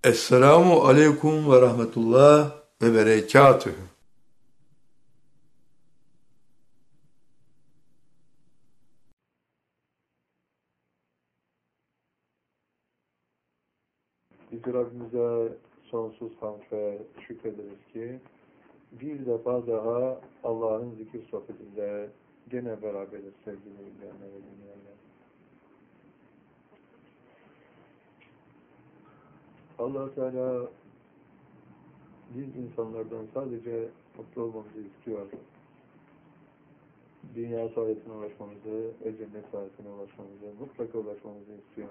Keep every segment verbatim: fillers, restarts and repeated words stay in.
Esselamu aleyküm ve rahmetullah ve berekatühü. Biz Rabbimize sonsuz hamd ve şükrederiz ki bir defa daha Allah'ın zikir sohbetinde gene beraberiz sevgili izleyenler ve dinleyenler. Allah Teala biz insanlardan sadece mutlu olmamızı istiyor. Dünya saadetine ulaşmamızı ve cennet saadetine ulaşmamızı, mutlaka ulaşmamızı istiyor.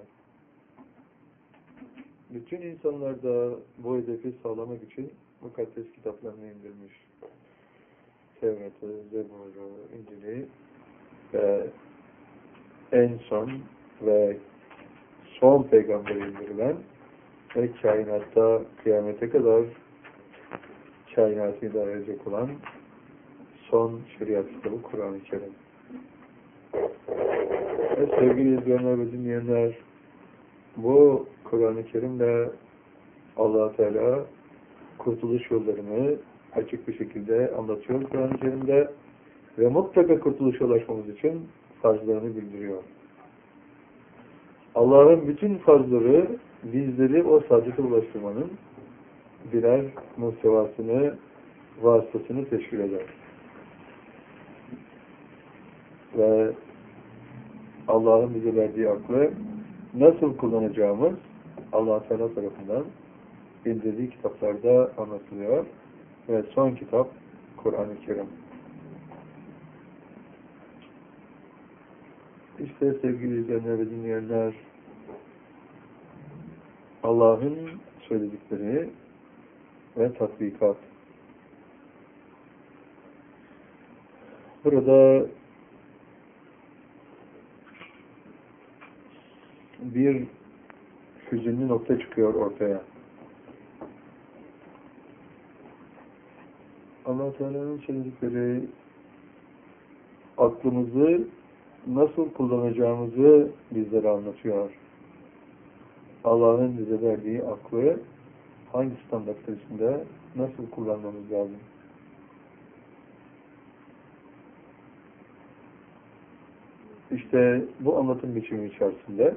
Bütün insanlar da bu hedefi sağlamak için mukaddes kitaplarını indirmiş. Tevrat'ı, Zebur'u, İncil'i ve en son ve son peygamberi indirilen ve kainatta kıyamete kadar kainatı idare edecek olan son şeriat kitabı Kur'an-ı Kerim. Ve sevgili izleyenler ve dinleyenler, bu Kur'an-ı Kerim'le Allah Teala kurtuluş yollarını açık bir şekilde anlatıyor Kur'an-ı Kerim'de ve mutlaka kurtuluşa ulaşmamız için farzlarını bildiriyor. Allah'ın bütün farzları bizleri o saadete ulaştırmanın birer muhtevasını, vasıtasını teşkil eder. Ve Allah'ın bize verdiği aklı nasıl kullanacağımız Allah Teala tarafından indirdiği kitaplarda anlatılıyor. Ve son kitap Kur'an-ı Kerim. İşte sevgili izleyenler ve dinleyenler, Allah'ın söyledikleri ve tatbikat. Burada bir hüzünlü nokta çıkıyor ortaya. Allah Teala'nın söyledikleri aklımızı nasıl kullanacağımızı bizlere anlatıyor. Allah'ın bize verdiği aklı hangi standartlar içinde nasıl kullanmamız lazım? İşte bu anlatım biçimi içerisinde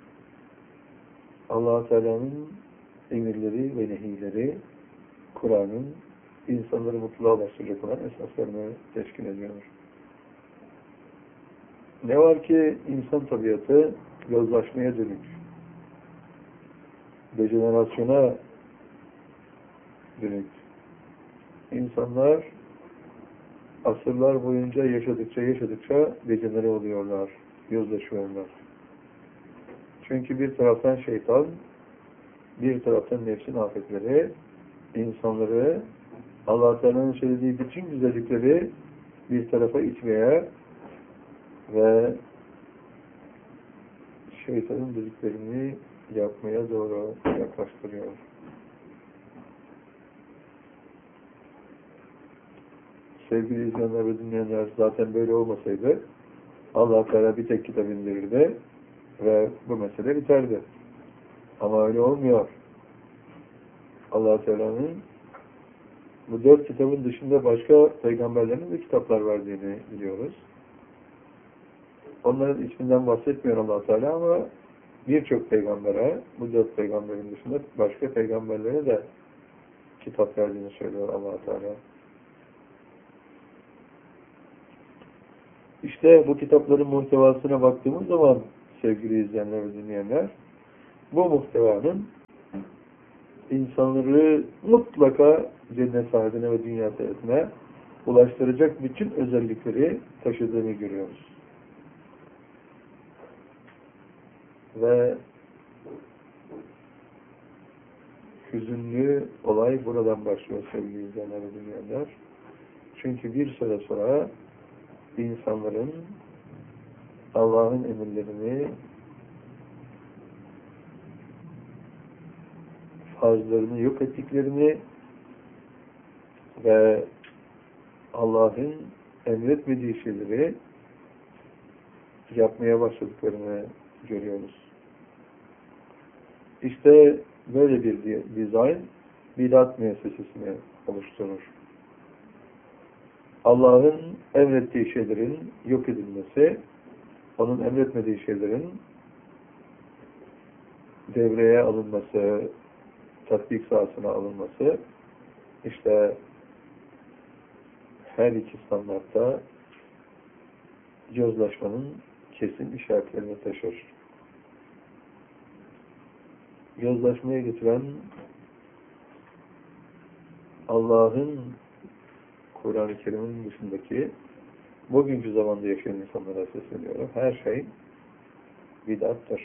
Allah Teala'nın emirleri ve nehirleri Kur'an'ın insanları mutluluğa ulaştıracak olan esaslarını teşkil ediyor. Ne var ki insan tabiatı yozlaşmaya dönük, dejenerasyona dönük. İnsanlar asırlar boyunca yaşadıkça yaşadıkça dejenere oluyorlar, yozlaşıyorlar. Çünkü bir taraftan şeytan, bir taraftan nefsin afetleri, insanları Allah Teala'nın söylediği bütün güzellikleri bir tarafa itmeye ve şeytanın dediklerini yapmaya doğru yaklaştırıyor. Sevgili izleyenler ve dinleyenler, zaten böyle olmasaydı Allah Teala bir tek kitap indirirdi ve bu mesele biterdi. Ama öyle olmuyor. Allah Teala'nın bu dört kitabın dışında başka peygamberlerin de kitaplar verdiğini biliyoruz. Onların isminden bahsetmiyor Allah Teala ama birçok peygambere, bu dört peygamberin dışında başka peygamberlere de kitap verdiğini söylüyor Allah Teala. İşte bu kitapların muhtevasına baktığımız zaman sevgili izleyenler ve dinleyenler, bu muhtevanın insanları mutlaka cennet saadetine ve dünya saadetine ulaştıracak bütün özellikleri taşıdığını görüyoruz. Ve hüzünlü olay buradan başlıyor sevgili izleyenler ve dinleyenler. Çünkü bir süre sonra insanların Allah'ın emirlerini, farzlarını yok ettiklerini ve Allah'ın emretmediği şeyleri yapmaya başladıklarını görüyoruz. İşte böyle bir di- dizayn bidat müessesesini oluşturur. Allah'ın emrettiği şeylerin yok edilmesi, onun emretmediği şeylerin devreye alınması, tatbik sahasına alınması, işte her iki standartta yozlaşmanın kesin işaretlerini taşır. Yozlaşmaya getiren Allah'ın Kur'an-ı Kerim'in dışındaki bugünkü zamanda yaşayan insanlara sesleniyorum. Her şey bidattır.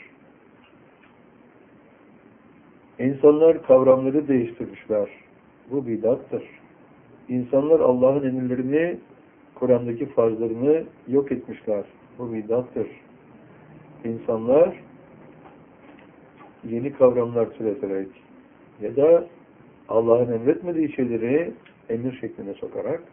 İnsanlar kavramları değiştirmişler. Bu bidattır. İnsanlar Allah'ın emirlerini, Kur'an'daki farzlarını yok etmişler. Bu bidattır. İnsanlar yeni kavramlar türeterek ya da Allah'ın emretmediği şeyleri emir şekline sokarak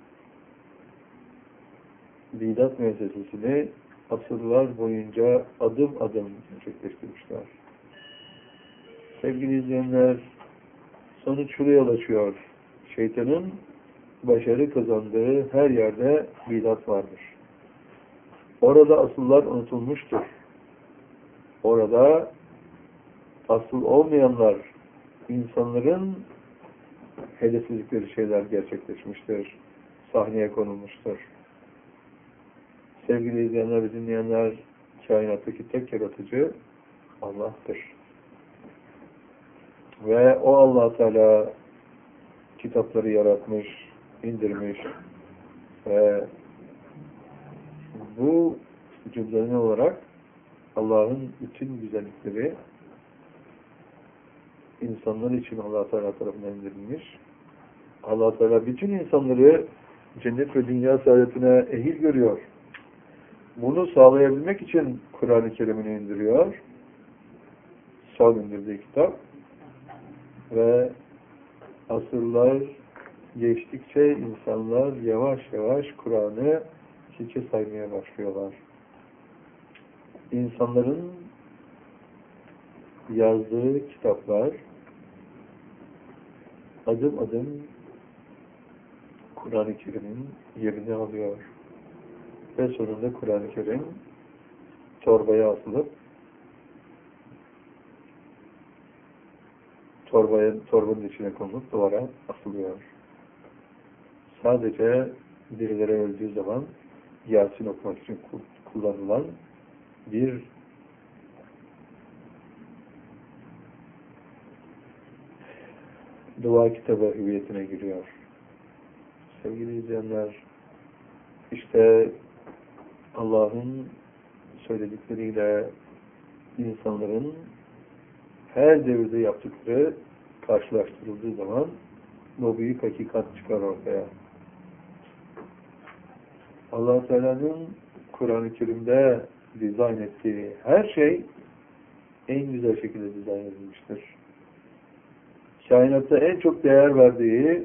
bidat müessesesini asırlar boyunca adım adım gerçekleştirmişler. Sevgili izleyenler, sonuç şuraya yol açıyor. Şeytanın başarı kazandığı her yerde bidat vardır. Orada asıllar unutulmuştur. Orada asıl olmayanlar, insanların hedefledikleri şeyler gerçekleşmiştir. Sahneye konulmuştur. Sevgili izleyenler ve dinleyenler, kainattaki tek yaratıcı Allah'tır. Ve o Allah Teala kitapları yaratmış, indirmiş ve bu cümlenin olarak Allah'ın bütün güzellikleri insanlar için Allah Teala tarafından indirilmiş. Allah Teala bütün insanları cennet ve dünya saadetine ehil görüyor. Bunu sağlayabilmek için Kur'an-ı Kerim'ini indiriyor. Son indirdiği kitap. Ve asırlar geçtikçe insanlar yavaş yavaş Kur'an'ı hiçe saymaya başlıyorlar. İnsanların yazdığı kitaplar adım adım Kur'an-ı Kerim'in yerini alıyor. Ve sonunda Kur'an-ı Kerim torbaya asılıp torbaya, torbanın içine konulup duvara asılıyor. Sadece birileri öldüğü zaman Yasin okumak için kullanılan bir dua kitabı hüviyetine giriyor. Sevgili izleyenler, işte Allah'ın söyledikleriyle insanların her devirde yaptıkları karşılaştırıldığı zaman bu büyük hakikat çıkar ortaya. Allah Teala'nın Kur'an-ı Kerim'de dizayn ettiği her şey en güzel şekilde dizayn edilmiştir. Kainatta en çok değer verdiği,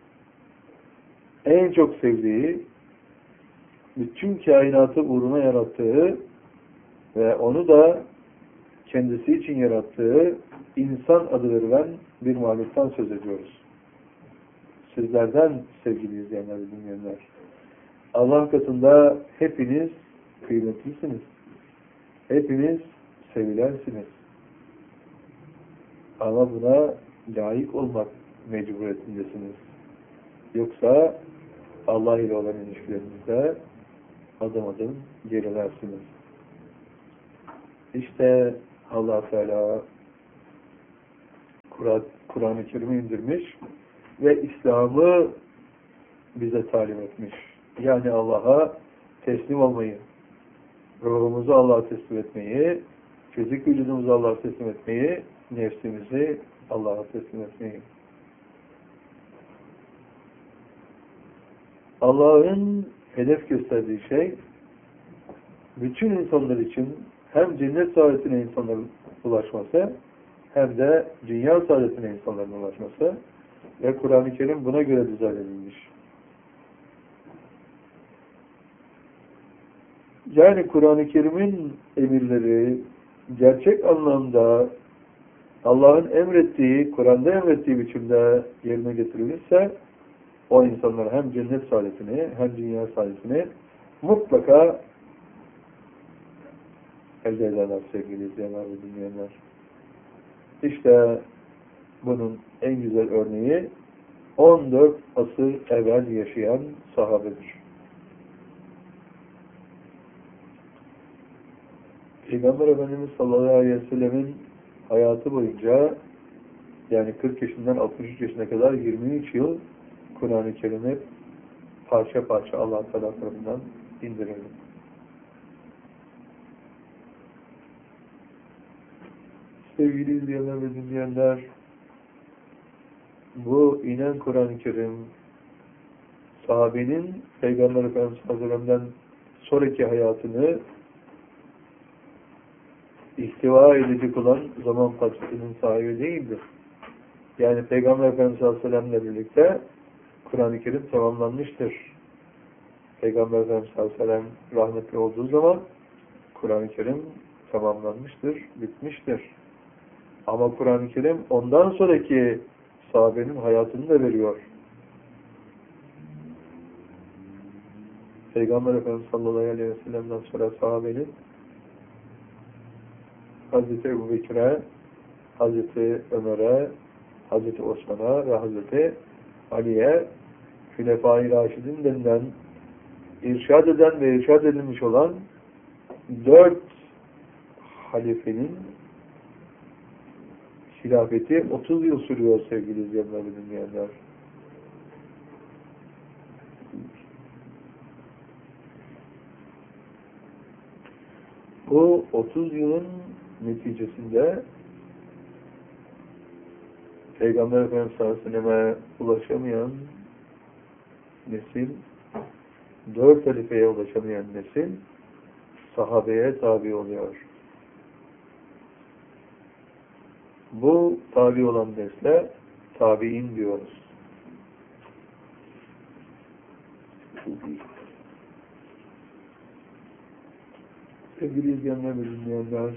en çok sevdiği, bütün kainatı uğruna yarattığı ve onu da kendisi için yarattığı insan adı verilen bir mahluktan söz ediyoruz. Sizlerden sevgili izleyenler ve dinleyenler, Allah katında hepiniz kıymetlisiniz. Hepiniz sevilensiniz. Ama buna layık olmak mecburiyetindesiniz. Yoksa Allah ile olan ilişkilerinizde adım adım gerilersiniz. İşte Allah Teala Kur'an-ı Kerim'i indirmiş ve İslam'ı bize talim etmiş. Yani Allah'a teslim olmayı, ruhumuzu Allah'a teslim etmeyi, fizik vücudumuzu Allah'a teslim etmeyi, nefsimizi Allah'a teslim etmeyi. Allah'ın hedef gösterdiği şey, bütün insanlar için hem cennet saadetine insanların ulaşması, hem de dünya saadetine insanların ulaşması ve Kur'an-ı Kerim buna göre dizayn edilmiş. Yani Kur'an-ı Kerim'in emirleri gerçek anlamda Allah'ın emrettiği, Kur'an'da emrettiği biçimde yerine getirilirse o insanlar hem cennet saadetini hem dünya saadetini mutlaka elde ederler sevgili izleyenler ve dinleyenler. İşte bunun en güzel örneği on dört asır evvel yaşayan sahabedir. Peygamber Efendimiz sallallahu aleyhi ve sellemin hayatı boyunca yani kırk yaşından altmış üç yaşına kadar yirmi üç yıl Kur'an-ı Kerim'i parça parça Allah-u Teala tarafından indirildi. Sevgili izleyenler ve dinleyenler, bu inen Kur'an-ı Kerim sahabenin Peygamber Efendimiz sallallahu aleyhi ve sellem'den sonraki hayatını ihtiva edecek olan zaman parçasının sahibi değildir. Yani Peygamber Efendimiz sallallahu aleyhi ve sellem'le birlikte Kur'an-ı Kerim tamamlanmıştır. Peygamber Efendimiz sallallahu aleyhi ve sellem rahmetli olduğu zaman Kur'an-ı Kerim tamamlanmıştır, bitmiştir. Ama Kur'an-ı Kerim ondan sonraki sahabenin hayatını da veriyor. Peygamber Efendimiz sallallahu aleyhi ve sellem'den sonra sahabenin Hazreti Ebu Bekir'e, Hazreti Ömer'e, Hazreti Osman'a ve Hazreti Ali'ye Hülefâ-i Raşidin denilen irşad eden ve irşad edilmiş olan dört halifenin hilafeti otuz yıl sürüyor sevgili izleyenler ve dinleyenler. Bu otuz yılın neticesinde Peygamber Efendimiz sallallahu aleyhi ve sellem'e ulaşamayan nesil, dört halifeye ulaşamayan nesil sahabeye tabi oluyor. Bu tabi olan nesle tabi'in diyoruz. Sevgili izleyenler ve dinleyenler,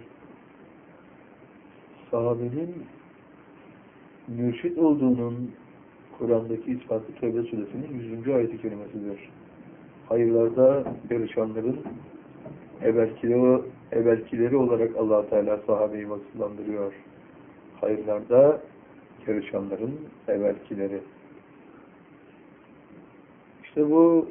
sahabenin mürşit olduğunun Kur'an'daki ispatı Tevbe suresinin yüzüncü ayet-i kerimesidir. Hayırlarda yarışanların evvelkileri, evvelkileri olarak Allah Teala sahabeyi vasıflandırıyor. Hayırlarda yarışanların evvelkileri. İşte bu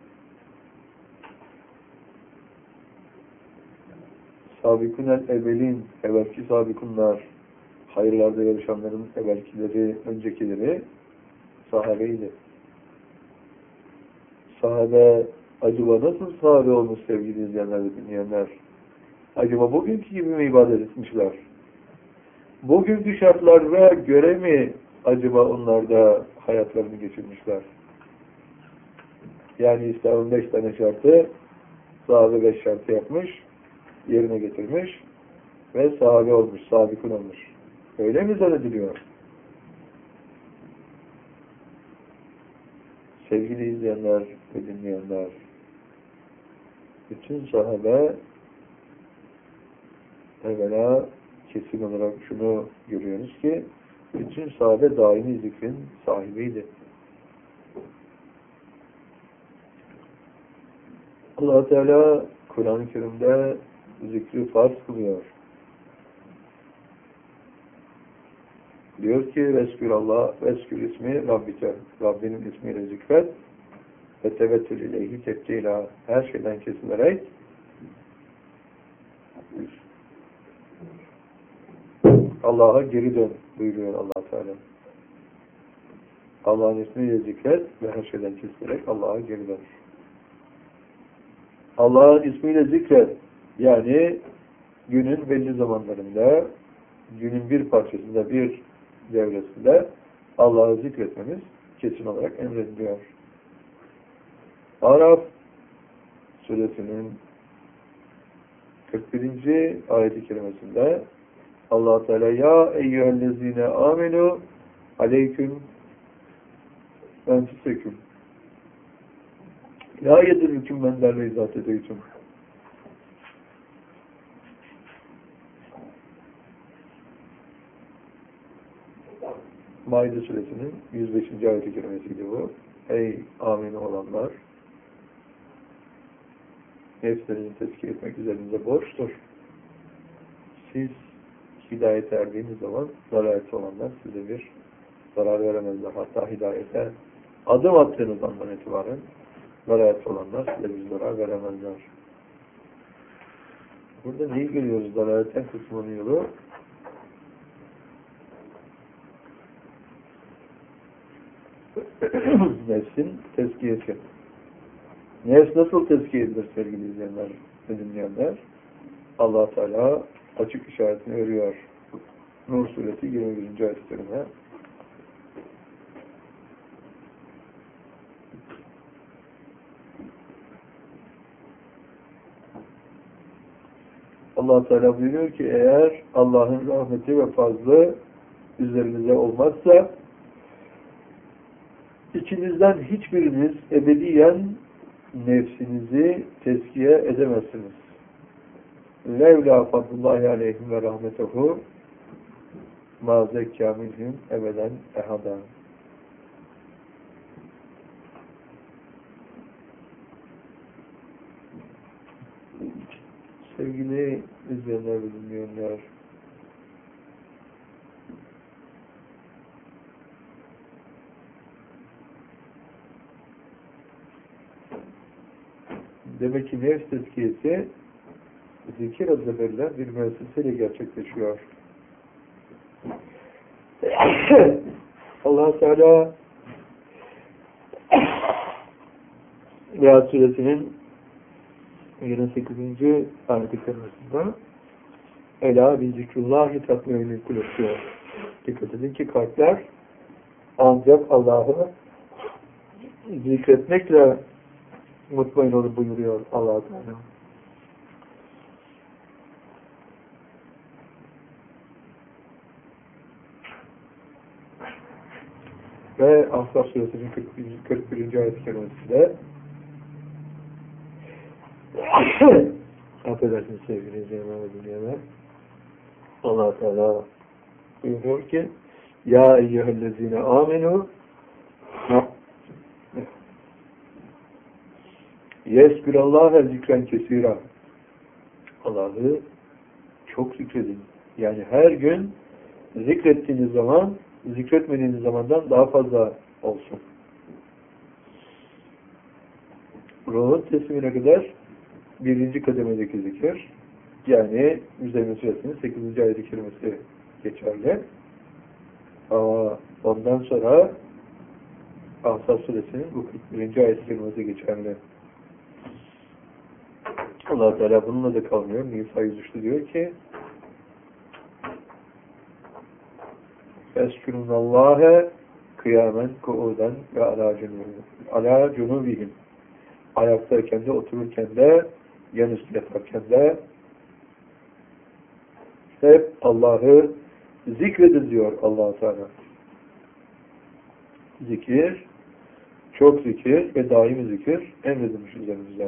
Sabikun-el evvelin, evvelki sabikunlar, hayırlarda yarışanların evvelkileri, öncekileri sahabeydi. Sahabe, acaba nasıl sahabe olmuş sevgili izleyenler ve dinleyenler? Acaba bugünkü gibi mi ibadet etmişler? Bugünkü şartlara göre mi acaba onlar da hayatlarını geçirmişler? Yani İslam'ın beş tane şartı, sahabe beş şartı yapmış, yerine getirmiş ve sahabe olmuş, sabikun olmuş. Öyle mi zannediliyor? Sevgili izleyenler ve dinleyenler, bütün sahabe evvela kesin olarak şunu görüyoruz ki bütün sahabe daimi zikrin sahibiydi. Allah Teala Kur'an-ı Kerim'de zikri farz kılıyor. Diyor ki Veskür Allah, Veskür ismi Rabbike, Rabbinin ismiyle zikret ve tevettül ileyhi tebdila, her şeyden kesilerek Allah'a geri dön buyuruyor Allah Teala. Allah'ın ismiyle zikret ve her şeyden kesilerek Allah'a geri dön. Allah'ın ismiyle zikret, yani günün belli zamanlarında, günün bir parçasında, bir devresinde Allah'ı zikretmemiz kesin olarak emrediliyor. Araf suresinin kırk birinci ayet-i kerimesinde Allah Teala ya eyyühellezine amenu aleyküm enfüseküm la yedirüküm men derle izat edeytüm. Maide suresinin yüz beşinci ayet-i kerimesiydi bu. Ey amin olanlar! Nefslerinizi tezkiye etmek üzerinize borçtur. Siz hidayete erdiğiniz zaman zarareti olanlar size bir zarar veremezler. Hatta hidayete adım attığınız andan itibaren zarareti olanlar size bir zarar veremezler. Burada neyi görüyoruz? Zararetten kurtulmanın yolu nefsin tezkiyesi. Nefs nasıl tezkiye edilir sevgili izleyenler ve dinleyenler? Allah Teala açık işaretini veriyor. Nur suresi yirmi birinci ayet-i kerime. Allah Teala buyuruyor ki eğer Allah'ın rahmeti ve fazlı üzerinize olmazsa İçinizden hiçbiriniz ebediyen nefsinizi tezkiye edemezsiniz. Levla fadlullahi aleyhim ve rahmetuhu ma zekkâ minhum ebeden ehada. Sevgili izleyenler ve dinleyenler, demek ki nefs tezkiyesi zikir adlı verilen bir müesseseyle gerçekleşiyor. Allah Teala Riyad suresinin yirmi sekizinci ayet-i kerimesinde Ela bi zikrullahi tatmainul kulub diyor. Dikkat edin ki kalpler ancak Allah'ı zikretmekle mutmain olur buyuruyor Allah Teala. Ve Ahzab suresinin kırk birinci ayet-i kerimesinde affedersiniz sevgili izleyenler ve dinleyenler, Allah Teala buyuruyor ki Ya eyyühellezine amenu Yesbirallâhe zikren kesîrâ. Allah'ı çok zikredin. Yani her gün zikrettiğiniz zaman zikretmediğiniz zamandan daha fazla olsun. Ruhun teslimine kadar birinci kademedeki zikir, yani Müzzemmil Suresinin sekizinci ayet-i kerimesi geçerli. Ama ondan sonra Ahzab Suresinin bu kırk birinci ayet-i kerimesi geçerli. Allah Teala bununla da kalmıyor. Nisa yüz üçte diyor ki Eskurunallâhe kıyamen ku'uden ve alâ cunubihim. Ayaktayken de, otururken de, yan üstü yatarken de hep Allah'ı zikredin diyor Allah Teala. Zikir, çok zikir ve daimi zikir emredilmiş üzerimizde.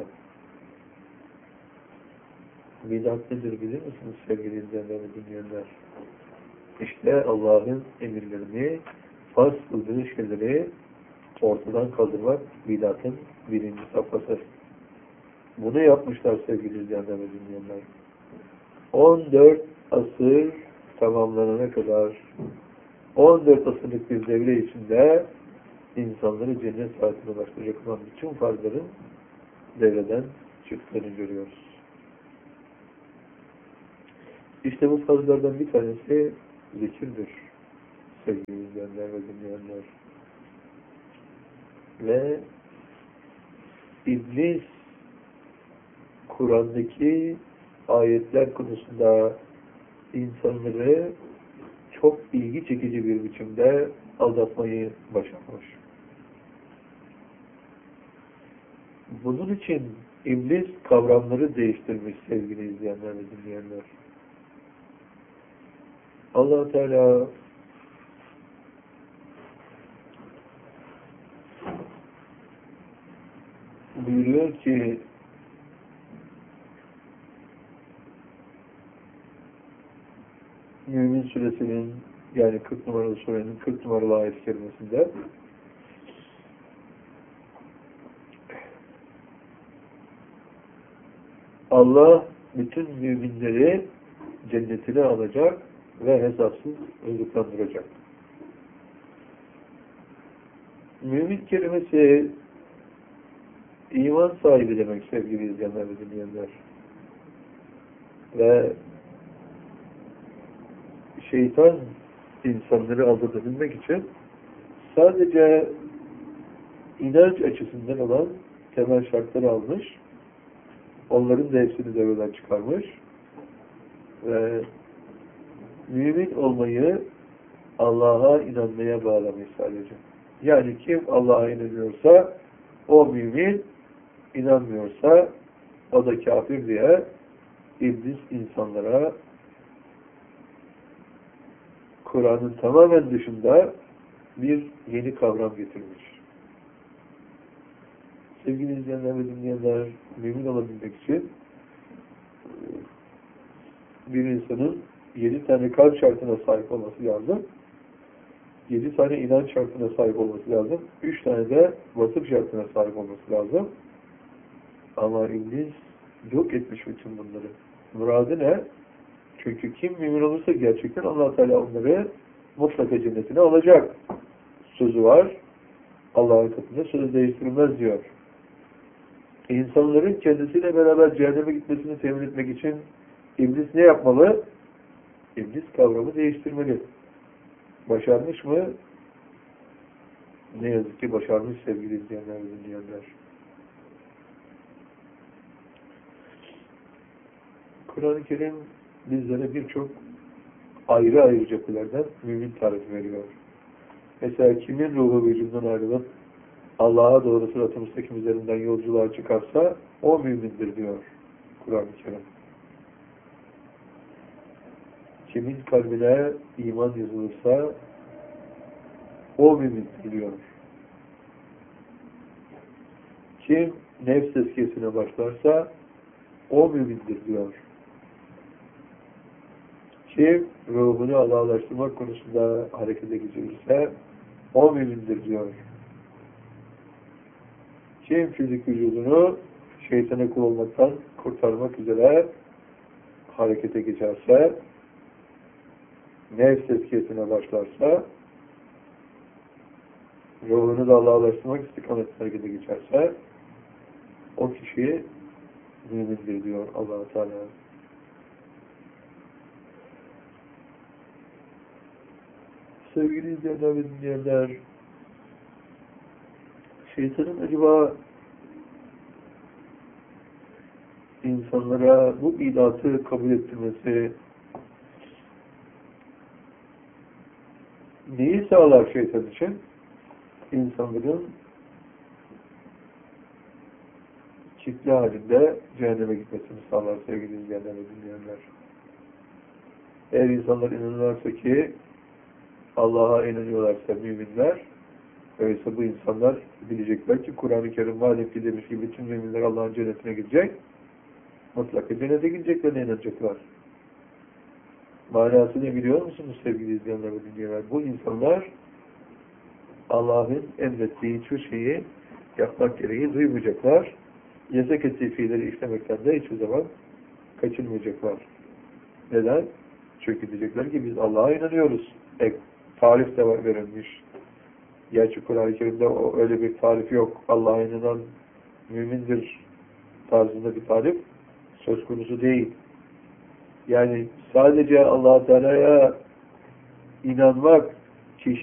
Bidat nedir bilir misiniz sevgili izleyenler ve dinleyenler? İşte Allah'ın emirlerini, farz kıldığı şeyleri ortadan kaldırmak bidatın birinci safhası. Bunu yapmışlar sevgili izleyenler ve dinleyenler. on dört asır tamamlanana kadar on dört asırlık bir devre içinde insanları cennet saatine ulaştıracak olan bütün farzların devreden çıktığını görüyoruz. İşte bu farzlardan bir tanesi zikirdir sevgili izleyenler ve dinleyenler. Ve İblis Kur'an'daki ayetler konusunda insanları çok ilgi çekici bir biçimde aldatmayı başarmış. Bunun için İblis kavramları değiştirmiş sevgili izleyenler ve dinleyenler. Allah Teala buyuruyor ki Mümin Suresinin Yani kırk numaralı surenin kırk numaralı ayet-i kerimesinde Allah bütün müminleri cennetine alacak ve hesapsız rızıklandıracak. Mümin kelimesi iman sahibi demek sevgili izleyenler ve dinleyenler. Ve şeytan insanları aldatabilmek için sadece inanç açısından olan temel şartları almış, onların da hepsini devreden çıkarmış ve mümin olmayı Allah'a inanmaya bağlamış sadece. Yani kim Allah'a inanıyorsa o mümin, inanmıyorsa o da kafir diye iblis insanlara Kur'an'ın tamamen dışında bir yeni kavram getirmiş. Sevgili izleyenler ve dinleyenler, mümin olabilmek için bir insanın yedi tane kalp şartına sahip olması lazım. Yedi tane inanç şartına sahip olması lazım. Üç tane de vasıf şartına sahip olması lazım. Ama iblis yok etmiş bütün bunları. Muradı ne? Çünkü kim mümin olursa gerçekten Allah Teala onları mutlaka cennetine alacak. Sözü var. Allah'ın katında söz değiştirilmez diyor. İnsanların kendisiyle beraber cehenneme gitmesini temin etmek için iblis ne yapmalı? İblis kavramı değiştirmeli. Başarmış mı? Ne yazık ki başarmış sevgili izleyenler ve dinleyenler. Kur'an-ı Kerim bizlere birçok ayrı ayrı cephelerden mümin tarifi veriyor. Mesela kimin ruhu vücudundan ayrılıp Allah'a doğru sırat-ı müstakim üzerinden yolculuğa çıkarsa o mümindir diyor Kur'an-ı Kerim. Kimin kalbine iman yazılırsa o mümindir diyor. Kim nefs tezkiyesine başlarsa o mümindir diyor. Kim ruhunu Allah'laştırmak konusunda harekete geçirirse o mümindir diyor. Kim fizik vücudunu şeytana kul olmaktan kurtarmak üzere harekete geçerse, nefs tezkiyesine başlarsa, ruhunu da Allah'laştırmak istikametine harekete geçerse o kişi mümindir diyor Allah-u Teala. Sevgili izleyenler ve dinleyenler, şeytanın acaba insanlara bu idatı kabul ettirmesi neyi sağlar şeytan için? İnsanların kitle halinde cehenneme gitmesini sağlar sevgili izleyenler ve dinleyenler. Eğer insanlar inanırlarsa ki Allah'a inanıyorlarsa müminler, öyleyse bu insanlar bilecekler ki Kur'an-ı Kerim vaat ki demiş ki bütün müminler Allah'ın cennetine gidecek. Mutlaka cennete gideceklerine inanacaklar. Manasını biliyor musunuz sevgili izleyenler ve dinleyenler? Bu insanlar Allah'ın emrettiği hiçbir şeyi yapmak gereği duymayacaklar. Yasak ettiği fiilleri işlemekten de hiçbir zaman kaçınmayacaklar. Neden? Çünkü diyecekler ki biz Allah'a inanıyoruz. E, tarif de verilmiş. Gerçi Kur'an-ı Kerim'de o, öyle bir tarif yok. Allah'a inanan mümindir tarzında bir tarif söz konusu değil. Yani sadece Allah-u Teala'ya inanmak